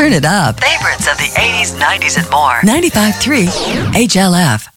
Turn it up. Favorites of the 80s, 90s, and more. 95.3 HLF.